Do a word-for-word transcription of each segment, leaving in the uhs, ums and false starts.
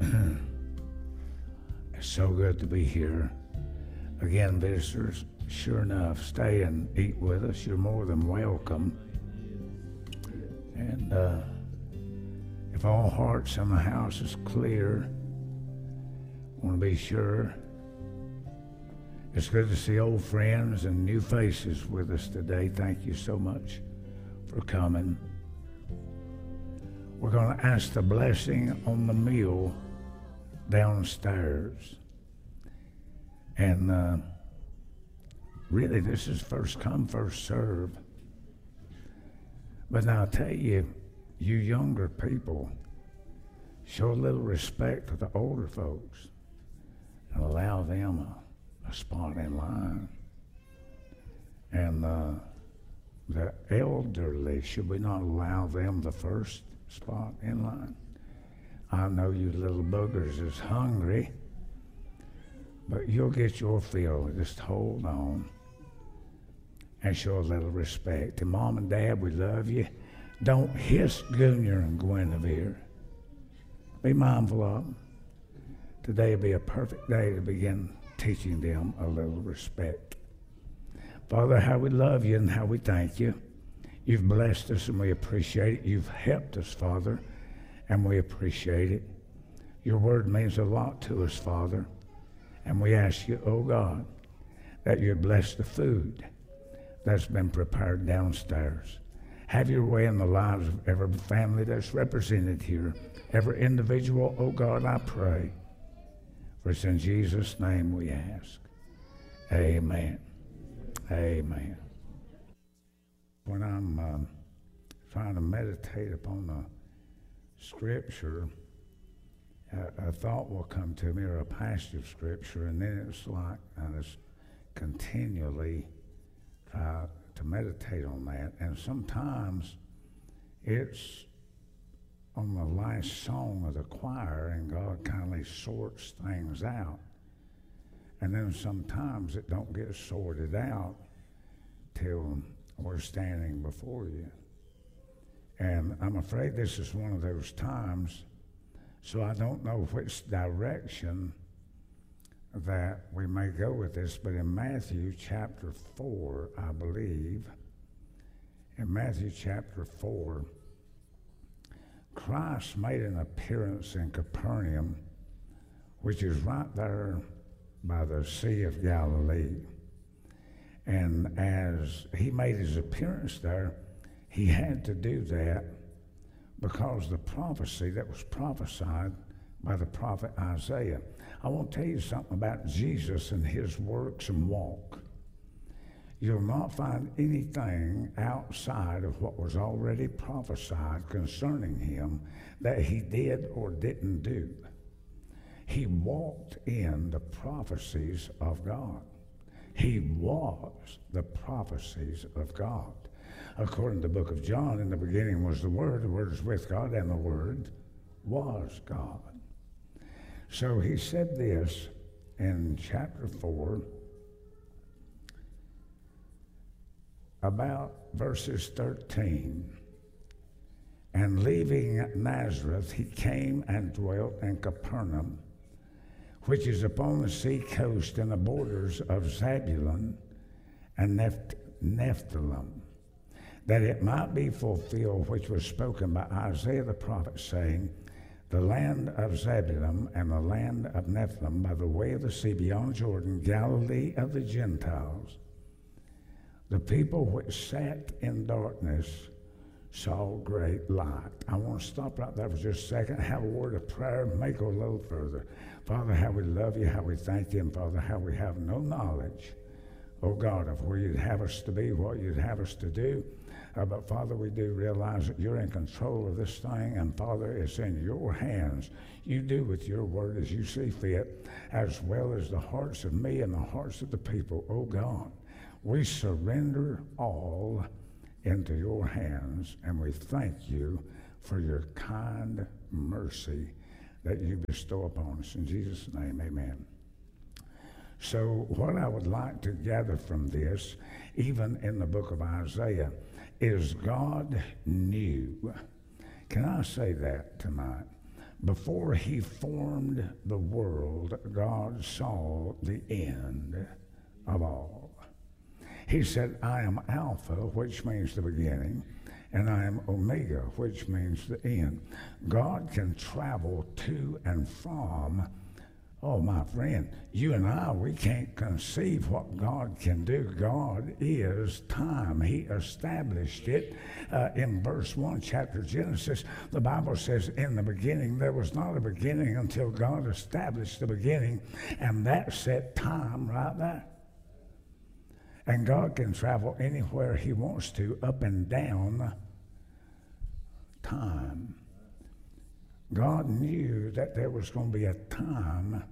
It's so good to be here. Again, visitors, sure enough, stay and eat with us. You're more than welcome. And uh, if all hearts in the house is clear, want to be sure. It's good to see old friends and new faces with us today. Thank you so much for coming. We're going to ask the blessing on the meal downstairs. And uh, really, this is first come, first serve. But now I'll tell you, you younger people, show a little respect to the older folks and allow them a, a spot in line. And uh, the elderly, should we not allow them the first spot in line? I know you little boogers is hungry, but you'll get your fill. Just hold on and show a little respect. And Mom and Dad, we love you. Don't hiss Junior and Guinevere. Be mindful of them. Today will be a perfect day to begin teaching them a little respect. Father, how we love you and how we thank you. You've blessed us and we appreciate it. You've helped us, Father, and we appreciate it. Your word means a lot to us, Father. And we ask you, oh God, that you bless the food that's been prepared downstairs. Have your way in the lives of every family that's represented here. Every individual, oh God, I pray. For it's in Jesus' name we ask. Amen. Amen. When I'm um, trying to meditate upon the scripture, a, a thought will come to me, or a passage of scripture, and then it's like I just continually try to meditate on that. And sometimes it's on the last song of the choir, and God kindly sorts things out. And then sometimes it don't get sorted out till we're standing before you. And I'm afraid this is one of those times, so I don't know which direction that we may go with this, but in Matthew chapter four, I believe, in Matthew chapter four, Christ made an appearance in Capernaum, which is right there by the Sea of Galilee. And as he made his appearance there, he had to do that because the prophecy that was prophesied by the prophet Isaiah. I want to tell you something about Jesus and his works and walk. You'll not find anything outside of what was already prophesied concerning him that he did or didn't do. He walked in the prophecies of God. He was the prophecies of God. According to the book of John, in the beginning was the Word, the Word was with God, and the Word was God. So he said this in chapter four, about verses thirteen. And leaving Nazareth, he came and dwelt in Capernaum, which is upon the sea coast and the borders of Zebulun and Neph- Nephthalim, that it might be fulfilled which was spoken by Isaiah the prophet, saying, the land of Zebulun and the land of Nephthalim by the way of the sea beyond Jordan, Galilee of the Gentiles. The people which sat in darkness saw great light. I want to stop right there for just a second, have a word of prayer, and make it a little further. Father, how we love you, how we thank you, and Father, how we have no knowledge, oh God, of where you'd have us to be, what you'd have us to do. Uh, but Father, we do realize that you're in control of this thing, and Father, it's in your hands. You do with your word as you see fit, as well as the hearts of me and the hearts of the people, oh God. We surrender all into your hands, and we thank you for your kind mercy that you bestow upon us. In Jesus' name, amen. So what I would like to gather from this, even in the book of Isaiah, is God knew. Can I say that tonight? Before he formed the world, God saw the end of all. He said, I am Alpha, which means the beginning, and I am Omega, which means the end. God can travel to and from. Oh, my friend, you and I, we can't conceive what God can do. God is time. He established it uh, in verse one, chapter Genesis. The Bible says, in the beginning, there was not a beginning until God established the beginning, and that set time right there. And God can travel anywhere he wants to, up and down time. God knew that there was going to be a time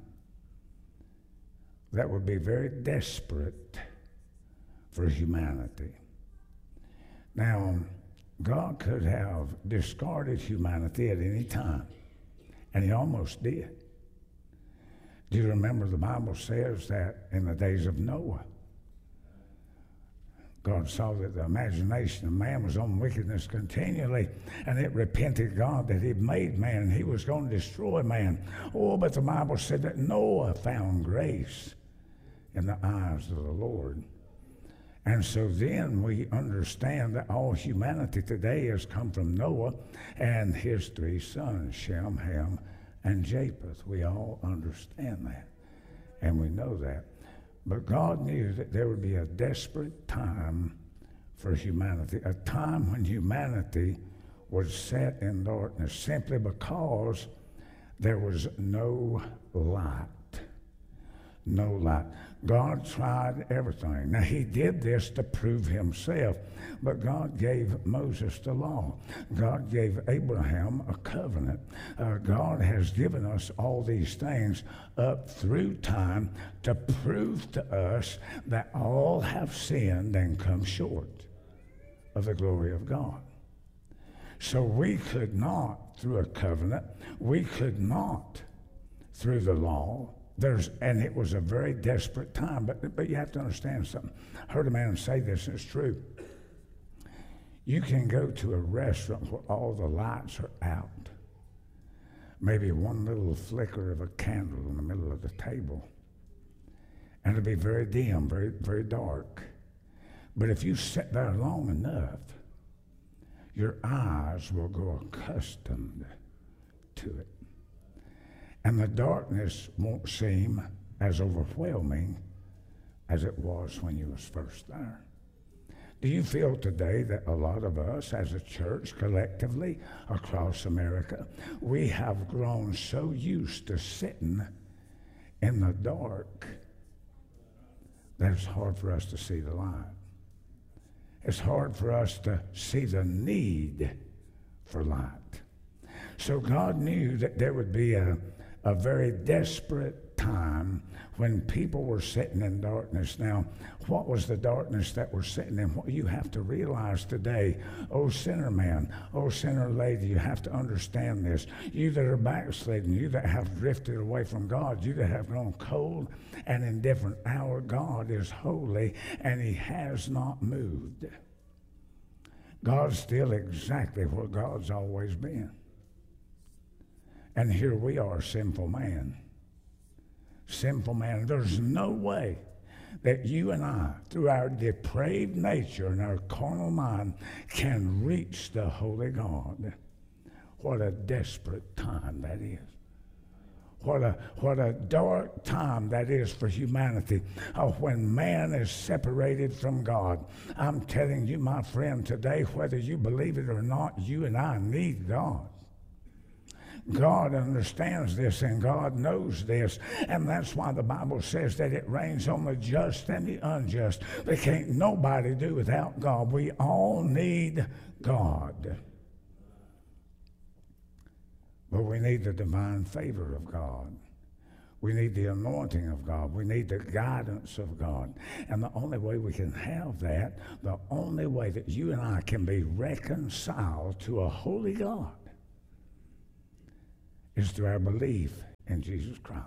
that would be very desperate for humanity. Now, God could have discarded humanity at any time, and he almost did. Do you remember the Bible says that in the days of Noah, God saw that the imagination of man was on wickedness continually, and it repented God that he made man, and he was going to destroy man. Oh, but the Bible said that Noah found grace in the eyes of the Lord. And so then we understand that all humanity today has come from Noah and his three sons, Shem, Ham, and Japheth. We all understand that, and we know that. But God knew that there would be a desperate time for humanity, a time when humanity was set in darkness simply because there was no light. No light. God tried everything. Now, he did this to prove himself, but God gave Moses the law. God gave Abraham a covenant. Uh, God has given us all these things up through time to prove to us that all have sinned and come short of the glory of God. So we could not, through a covenant, we could not, through the law, There's, and it was a very desperate time, but, but you have to understand something. I heard a man say this, and it's true. You can go to a restaurant where all the lights are out. Maybe one little flicker of a candle in the middle of the table. And it'll be very dim, very, very dark. But if you sit there long enough, your eyes will grow accustomed to it. And the darkness won't seem as overwhelming as it was when you was first there. Do you feel today that a lot of us as a church collectively across America, we have grown so used to sitting in the dark that it's hard for us to see the light? It's hard for us to see the need for light. So God knew that there would be a a very desperate time when people were sitting in darkness. Now, what was the darkness that we're sitting in? What you have to realize today, oh sinner man, oh sinner lady, you have to understand this. You that are backslidden, you that have drifted away from God, you that have grown cold and indifferent, our God is holy and he has not moved. God's still exactly where God's always been. And here we are, sinful man. Sinful man. There's no way that you and I, through our depraved nature and our carnal mind, can reach the holy God. What a desperate time that is. What a, what a dark time that is for humanity, uh, when man is separated from God. I'm telling you, my friend, today, whether you believe it or not, you and I need God. God understands this and God knows this, and that's why the Bible says that it rains on the just and the unjust. They can't nobody do without God. We all need God. But we need the divine favor of God. We need the anointing of God. We need the guidance of God. And the only way we can have that, the only way that you and I can be reconciled to a holy God, is through our belief in Jesus Christ.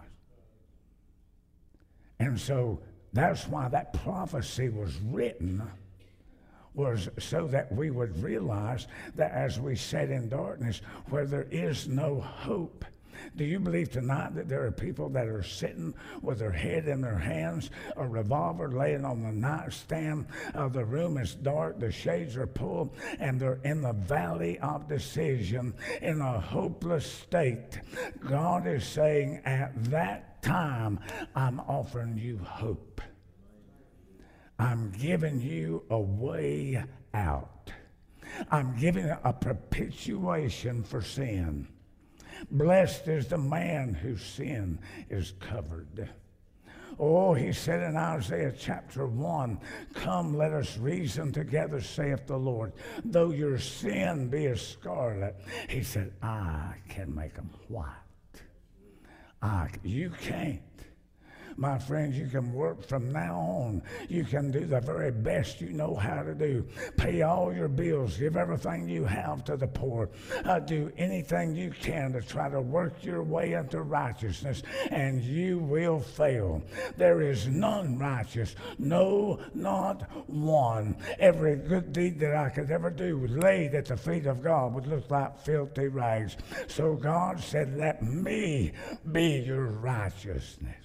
And so that's why that prophecy was written was so that we would realize that as we sat in darkness where there is no hope. Do you believe tonight that there are people that are sitting with their head in their hands, a revolver laying on the nightstand, uh, the room is dark, the shades are pulled, and they're in the valley of decision in a hopeless state? God is saying, at that time, I'm offering you hope. I'm giving you a way out. I'm giving a propitiation for sin. Blessed is the man whose sin is covered. Oh, he said in Isaiah chapter one, come, let us reason together, saith the Lord. Though your sin be as scarlet, he said, I can make them white. I, you can't. My friends, you can work from now on. You can do the very best you know how to do. Pay all your bills. Give everything you have to the poor. Uh, do anything you can to try to work your way into righteousness, and you will fail. There is none righteous. No, not one. Every good deed that I could ever do was laid at the feet of God would look like filthy rags. So God said, let me be your righteousness.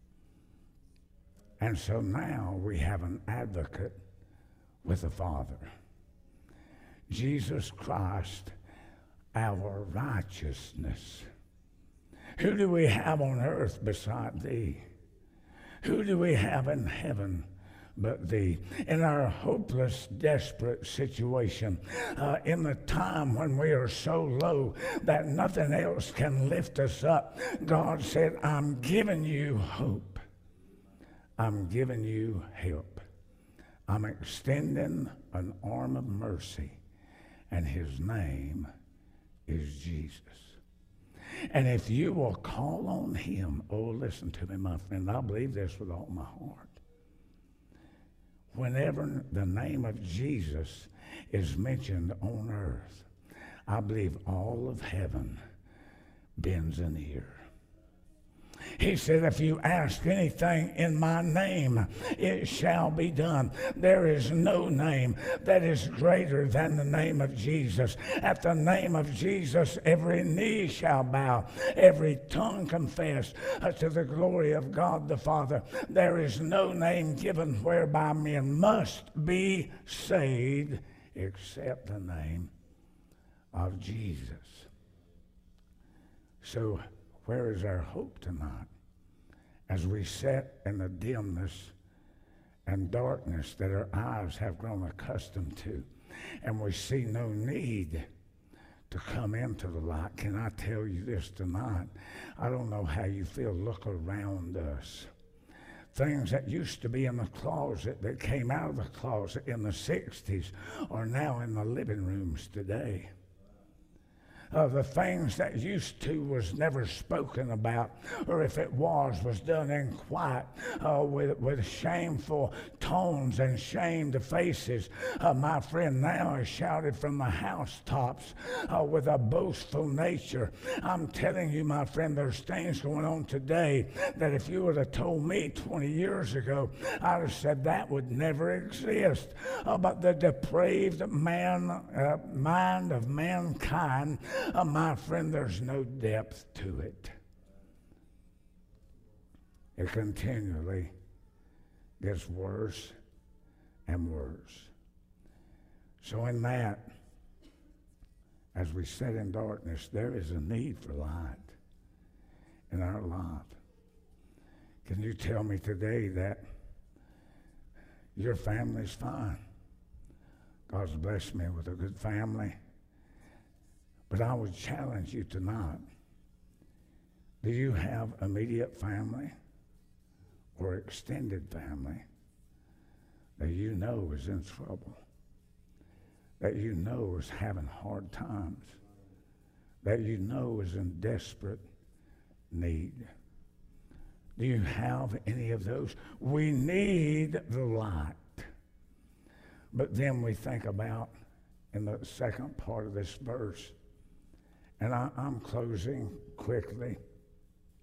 And so now we have an advocate with the Father. Jesus Christ, our righteousness. Who do we have on earth beside thee? Who do we have in heaven but thee? In our hopeless, desperate situation, uh, in the time when we are so low that nothing else can lift us up, God said, I'm giving you hope. I'm giving you help. I'm extending an arm of mercy, and his name is Jesus. And if you will call on him, oh, listen to me, my friend, I believe this with all my heart. Whenever the name of Jesus is mentioned on earth, I believe all of heaven bends an ear. He said, if you ask anything in my name, it shall be done. There is no name that is greater than the name of Jesus. At the name of Jesus, every knee shall bow, every tongue confess uh, to the glory of God the Father. There is no name given whereby men must be saved except the name of Jesus. So, where is our hope tonight as we sit in the dimness and darkness that our eyes have grown accustomed to, and we see no need to come into the light? Can I tell you this tonight? I don't know how you feel. Look around us. Things that used to be in the closet, that came out of the closet in the sixties, are now in the living rooms today. Uh, the things that used to was never spoken about, or if it was, was done in quiet, uh, with, with shameful tones and shamed faces. Uh, my friend now is shouted from the housetops uh, with a boastful nature. I'm telling you, my friend, there's things going on today that if you would have told me twenty years ago, I'd have said that would never exist. Uh, but the depraved man, uh, mind of mankind, Uh, my friend, there's no depth to it. It continually gets worse and worse. So in that, as we sit in darkness, there is a need for light in our life. Can you tell me today that your family's fine? God's blessed me with a good family. But I would challenge you tonight. Do you have immediate family or extended family that you know is in trouble, that you know is having hard times, that you know is in desperate need? Do you have any of those? We need the light. But then we think about, in the second part of this verse, and I, I'm closing quickly.